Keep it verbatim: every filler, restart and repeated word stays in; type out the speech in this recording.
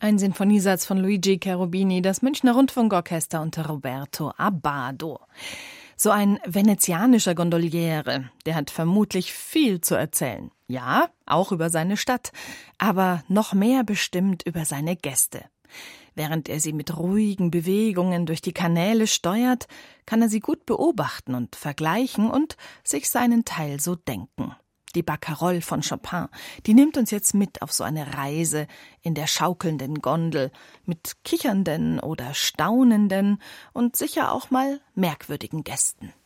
Ein Sinfoniesatz von Luigi Cherubini, das Münchner Rundfunkorchester unter Roberto Abbado. So ein venezianischer Gondoliere, der hat vermutlich viel zu erzählen. Ja, auch über seine Stadt, aber noch mehr bestimmt über seine Gäste. Während er sie mit ruhigen Bewegungen durch die Kanäle steuert, kann er sie gut beobachten und vergleichen und sich seinen Teil so denken. Die Barcarolle von Chopin, die nimmt uns jetzt mit auf so eine Reise in der schaukelnden Gondel mit kichernden oder staunenden und sicher auch mal merkwürdigen Gästen.